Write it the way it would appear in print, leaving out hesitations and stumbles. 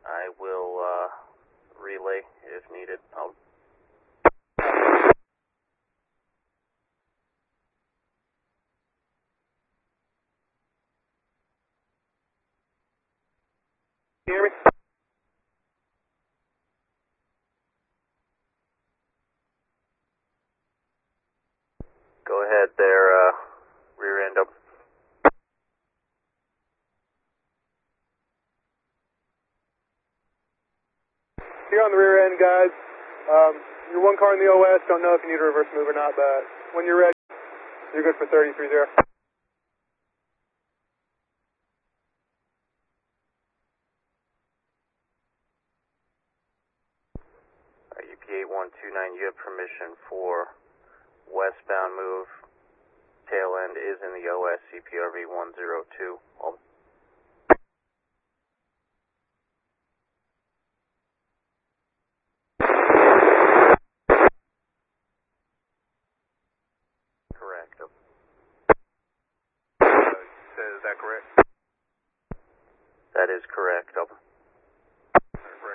I will relay if needed. Can you hear me? Go ahead there, rear end up. You're on the rear end, guys. You're one car in the OS. Don't know if you need a reverse move or not, but when you're ready, you're good for 30-30. UP8129, you have permission for westbound move. Tail end is in the OS, CPRV 102. Correct. Is that correct? That is correct.